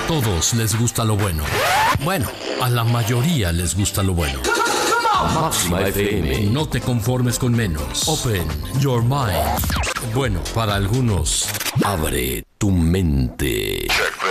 todos les gusta lo bueno. Bueno, a la mayoría les gusta lo bueno. Máxima FM. No te conformes con menos. Open your mind. Bueno, para algunos, abre tu mente.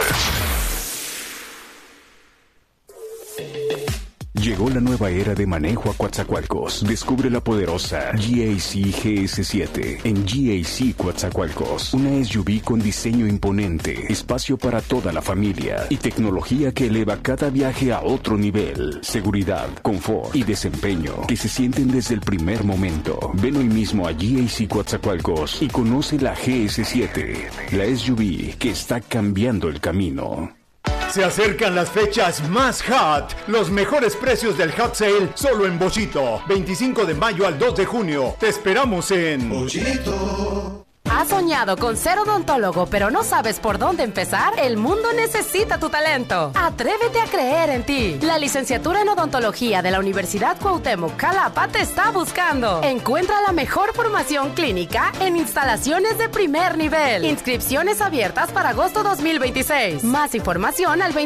Llegó la nueva era de manejo a Coatzacoalcos. Descubre la poderosa GAC GS7 en GAC Coatzacoalcos. Una SUV con diseño imponente, espacio para toda la familia y tecnología que eleva cada viaje a otro nivel. Seguridad, confort y desempeño que se sienten desde el primer momento. Ven hoy mismo a GAC Coatzacoalcos y conoce la GS7, la SUV que está cambiando el camino. Se acercan las fechas más hot. Los mejores precios del hot sale solo en Bochito. 25 de mayo al 2 de junio. Te esperamos en Bochito. ¿Has soñado con ser odontólogo pero no sabes por dónde empezar? El mundo necesita tu talento. Atrévete a creer en ti. La licenciatura en odontología de la Universidad Cuauhtémoc Jalapa te está buscando. Encuentra la mejor formación clínica en instalaciones de primer nivel. Inscripciones abiertas para agosto 2026. Más información al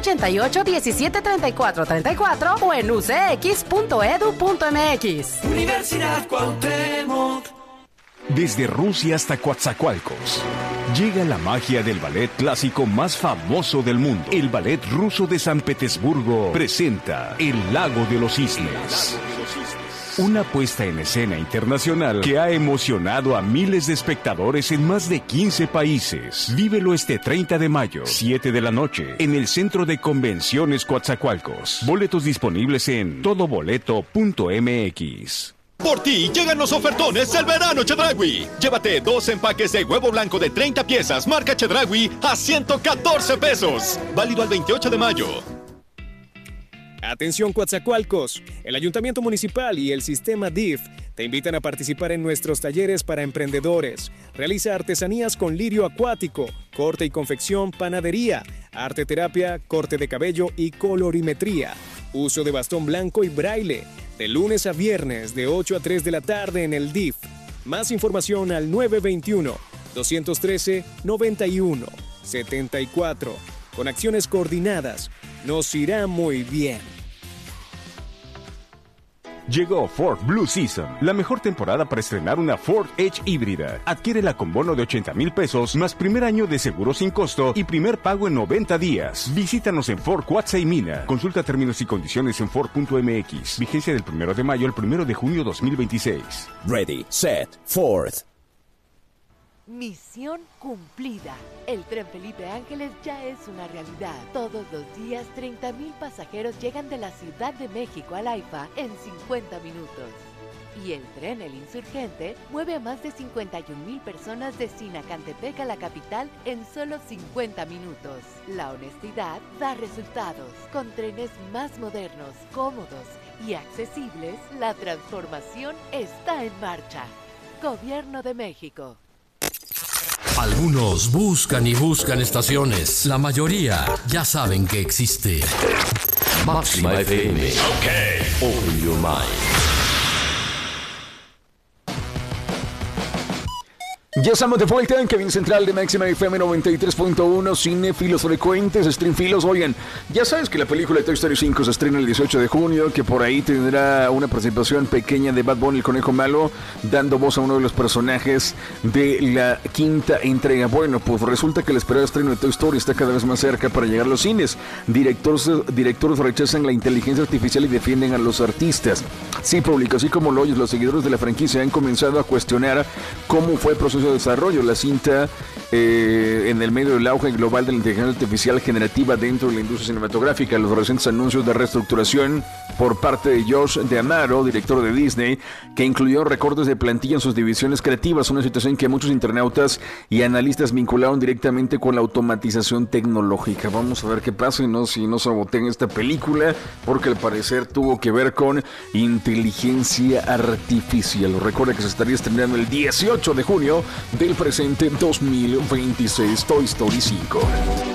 2288-173434 o en ucx.edu.mx. Universidad Cuauhtémoc. Desde Rusia hasta Coatzacoalcos, llega la magia del ballet clásico más famoso del mundo. El Ballet Ruso de San Petersburgo presenta El Lago de los Cisnes. Una puesta en escena internacional que ha emocionado a miles de espectadores en más de 15 países. Vívelo este 30 de mayo, 7 de la noche, en el Centro de Convenciones Coatzacoalcos. Boletos disponibles en todoboleto.mx. Por ti llegan los ofertones del verano Chedraui. Llévate 2 empaques de huevo blanco de 30 piezas marca Chedraui a 114 pesos. Válido al 28 de mayo. Atención Coatzacoalcos, el Ayuntamiento Municipal y el Sistema DIF te invitan a participar en nuestros talleres para emprendedores. Realiza artesanías con lirio acuático, corte y confección, panadería, arte terapia, corte de cabello y colorimetría. Uso de bastón blanco y braille. De lunes a viernes, de 8 a 3 de la tarde en el DIF. Más información al 921-213-91-74. Con acciones coordinadas, nos irá muy bien. Llegó Ford Blue Season, la mejor temporada para estrenar una Ford Edge híbrida. Adquiérela con bono de 80,000 pesos, más primer año de seguro sin costo y primer pago en 90 días. Visítanos en Ford Cuatza y Mina. Consulta términos y condiciones en Ford.mx. Vigencia del 1 de mayo al 1 de junio 2026. Ready, set, Ford. Misión cumplida. El tren Felipe Ángeles ya es una realidad. Todos los días 30,000 pasajeros llegan de la Ciudad de México al AIFA en 50 minutos. Y el tren El Insurgente mueve a más de 51,000 personas de Sinacantepec a la capital en solo 50 minutos. La honestidad da resultados. Con trenes más modernos, cómodos y accesibles, la transformación está en marcha. Gobierno de México. Algunos buscan y buscan estaciones. La mayoría ya saben que existe. Máxima FM. Open your mind. Ya estamos de vuelta en Cabina Central de Máxima FM 93.1, cinéfilos frecuentes, streamfilos. Oigan, ya sabes que la película de Toy Story 5 se estrena el 18 de junio, que por ahí tendrá una participación pequeña de Bad Bunny, el conejo malo, dando voz a uno de los personajes de la quinta entrega. Bueno, pues resulta que el esperado estreno de Toy Story está cada vez más cerca para llegar a los cines. Directores rechazan la inteligencia artificial y defienden a los artistas. Sí, público, así como lo oyes, los seguidores de la franquicia han comenzado a cuestionar cómo fue el proceso de desarrollo. La cinta, en el medio del auge global de la inteligencia artificial generativa dentro de la industria cinematográfica, los recientes anuncios de reestructuración por parte de Josh D'Amaro, director de Disney, que incluyó recortes de plantilla en sus divisiones creativas, una situación que muchos internautas y analistas vincularon directamente con la automatización tecnológica. Vamos a ver qué pasa y si no sabotean esta película, porque al parecer tuvo que ver con inteligencia artificial. Recuerda que se estaría estrenando el 18 de junio del presente 2026, Toy Story 5.